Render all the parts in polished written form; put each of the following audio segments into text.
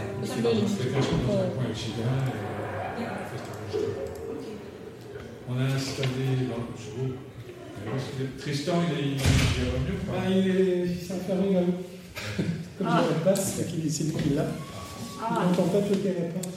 C'est dans un coin occidental, et on a fait cet enregistrement. On a installé dans le jour. Tristan, il est revenu ou pas? Il s'est enfermé là-haut. Comme je ne pas, c'est lui qui l'a. Il n'entend pas toquer à la porte.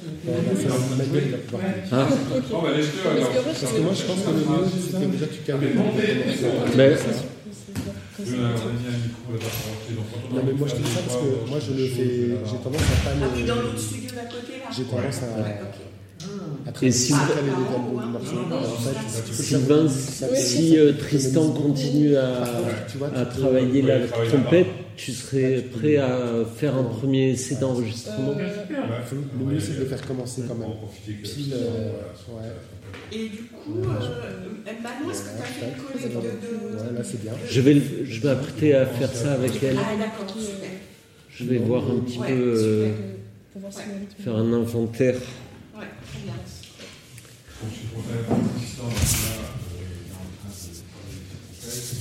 Bon, bah laisse-le alors. Parce que moi, je pense que le mieux, c'est que déjà tu calmes. Mais On a mis un micro là-bas pour rentrer. Non, mais moi, je dis ça parce que moi, je le fais. J'ai tendance à pas Ah oui, dans l'autre studio d'à côté, là. J'ai tendance à travailler si caler les gammes du morceau. En fait, Sylvain, si Tristan continue à travailler la trompette, tu serais prêt à faire un premier essai d'enregistrement? Le mieux, c'est de le faire commencer quand même. Pile, ouais. Et du coup, Manon, est-ce que tu as fait une collecte de... Ouais, là, c'est bien. Je vais m'apprêter à faire ça avec elle. Ah d'accord, super. Je vais voir un petit peu, faire un inventaire. Ouais, très bien. Je suis content d'avoir Tristan, là, il est en train de travailler sur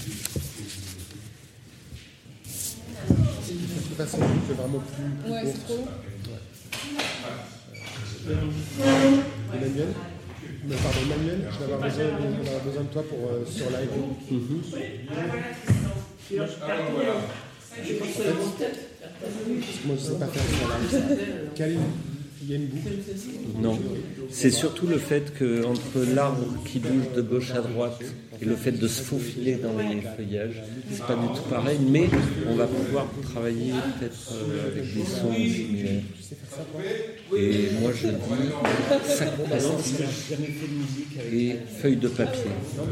De toute façon, c'est vraiment plus Ouais, court. c'est trop. Emmanuel, pardon, Emmanuel, je vais avoir besoin de toi pour sur live. Parce que moi, je ne sais pas faire sur live. Quelle il y a une boucle? Non, c'est surtout le fait que entre l'arbre qui bouge de gauche à droite et le fait de se faufiler dans les feuillages, c'est pas du tout pareil, mais on va pouvoir travailler peut-être avec des sons similaires. Et moi je dis sac plastique et feuille de papier.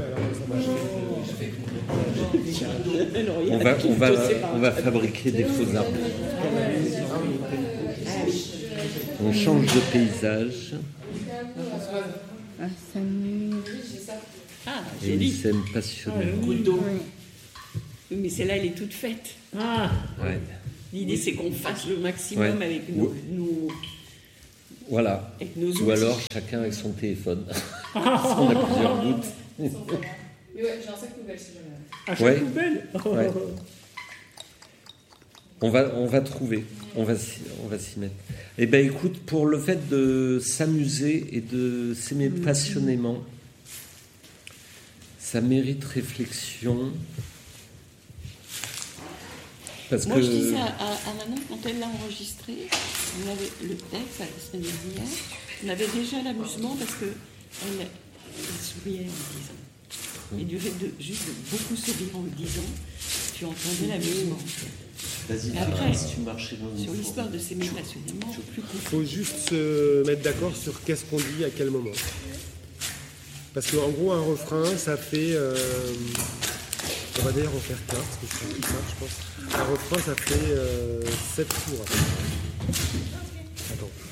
On va fabriquer des faux arbres. On change de paysage. Et une scène passionnante. Goutte d'eau. Oui, mais celle-là, elle est toute faite. Ouais. L'idée, c'est qu'on fasse le maximum avec nos Voilà. avec nos outils. Ou alors chacun avec son téléphone. On a plusieurs gouttes. Mais ouais, j'ai un sac poubelle si jamais. À chaque Ouais. poubelle. Ouais. On va trouver, on va s'y mettre. Eh bien écoute, pour le fait de s'amuser et de s'aimer passionnément, ça mérite réflexion. Parce Moi, que... je disais à Manon, quand elle l'a enregistré, on avait le texte, la semaine dernière, on avait déjà l'amusement parce qu'elle souriait en le disant. Et du fait de juste beaucoup sourire en le disant, tu entendais l'amusement. Vas-y, après, tu marches sur l'histoire de s'aimer passionnément, plus Il faut juste se mettre d'accord sur qu'est-ce qu'on dit à quel moment. Parce qu'en gros, un refrain, ça fait... on va d'ailleurs en faire 15, parce que c'est plus simple, je pense. Un refrain, ça fait 7 tours. Attends.